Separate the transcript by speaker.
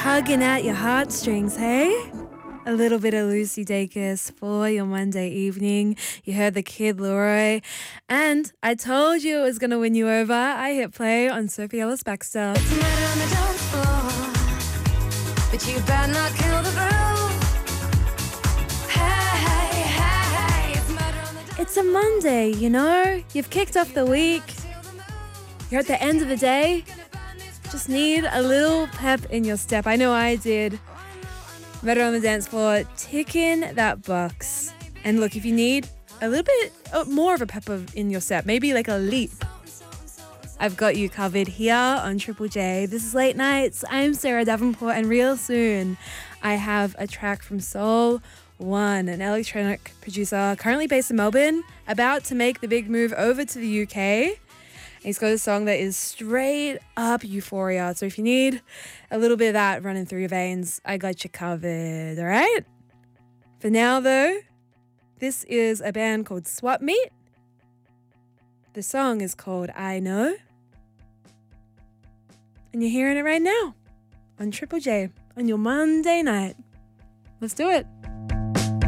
Speaker 1: tugging at your heartstrings, hey? A little bit of Lucy Dacus for your Monday evening. You heard the Kid Leroy. And I told you it was going to win you over. I hit play on Sophie Ellis Baxter.
Speaker 2: It's a murder on the dance floor, but you better not kill the groove. Hey, hey, hey, it's murder on the dance floor.
Speaker 1: It's a Monday, you know? You've kicked off the week. You're at the end of the day. Just need a little pep in your step. I know I did. Murder on the Dance Floor, ticking that box. And look, if you need a little bit more of a pep in your step, maybe like a leap, I've got you covered here on Triple J. This is Late Nights. I'm Sarah Davenport, and real soon I have a track from Soul One, an electronic producer currently based in Melbourne, about to make the big move over to the UK. He's got a song that is straight up euphoria. So if you need a little bit of that running through your veins, I got you covered, all right? For now, though, this is a band called Swap Meet. The song is called I Know. And you're hearing it right now on Triple J on your Monday night. Let's do it.